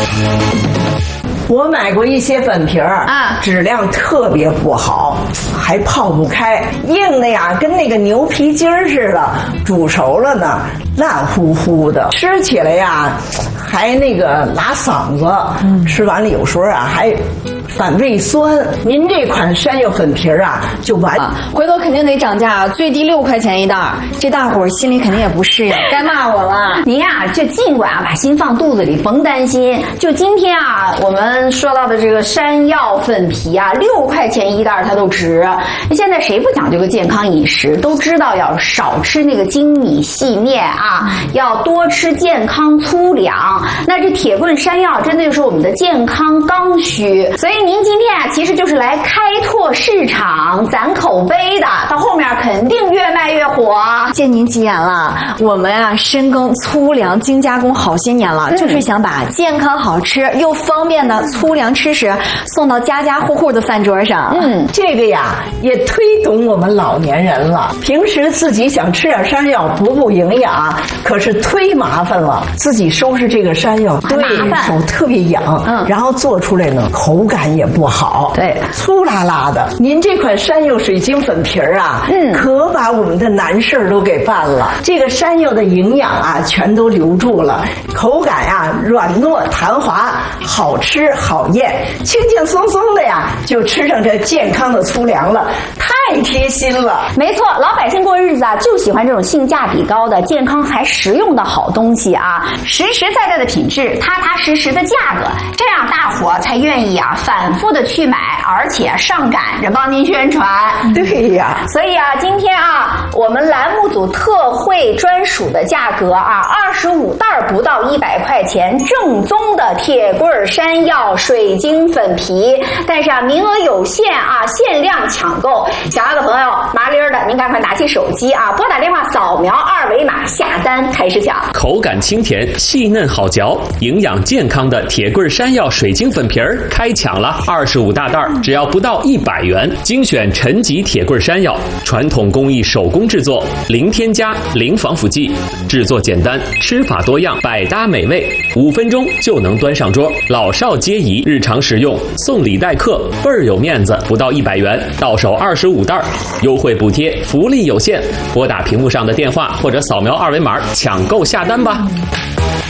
我买过一些粉皮儿啊， 质量特别不好，还泡不开，硬的呀，跟那个牛皮筋儿似的。煮熟了呢，烂乎乎的，吃起来呀，还那个拉嗓子。吃完了有时候啊还反胃酸。您这款山药粉皮儿啊，就完回头肯定得涨价，最低6块钱一袋，这大伙儿心里肯定也不适应，该骂我了。 您呀，就尽管把心放肚子里，甭担心。就今天啊，我们说到的这个山药粉皮啊，6块钱一袋它都值。现在谁不讲究个健康饮食？都知道要少吃那个精米细面啊，要多吃健康粗粮。那这铁棍山药真的就是我们的健康刚需，所以您今天啊，其实就是来开拓市场、攒口碑的，到后面肯定越卖越火。 谢您吉言了，我们啊深耕粗粮精加工好些年了，就是想把健康好吃又方便的粗粮吃食送到家家户户的饭桌上。 这个呀也推动我们老年人了。平时自己想吃点山药补营养，可是忒麻烦了。自己收拾这个山药，对手特别痒，然后做出来呢口感也不好， 对， 粗拉拉的。您这款山药水晶粉皮儿啊，可把我们的难事都给办了。这个山药的营养啊，全都留住了，口感呀软糯弹滑，好吃好咽，轻轻松松的呀就吃上这健康的粗粮了，太贴心了。 没错，老百姓过日子啊，就喜欢这种性价比高的、健康还实用的好东西啊，实实在在的品质，踏踏实实的价格，这样大伙才愿意啊反复的去买，而且上赶着帮您宣传。 对呀， 所以啊，今天啊，我们栏目组特惠专属的价格啊，25袋不到100块钱，正宗的铁棍山药水晶粉皮，但是啊，名额有限啊，限量抢购。想要的朋友麻利儿的，您赶快拿起手机啊，拨打电话扫描2维码下单开始抢。 口感清甜，细嫩好嚼，营养健康的铁棍山药水晶粉皮儿开抢了，25大袋，只要不到100元。精选陈吉铁棍山药，传统工艺手工制作，零添加，零防腐剂，制作简单，吃法多样，百搭美味，5分钟就能端上桌，老少皆宜，日常食用，送礼待客，倍儿有面子，不到100元，到手25袋，优惠补贴，福利有限，拨打屏幕上的电话或者扫描2维码抢购下单吧。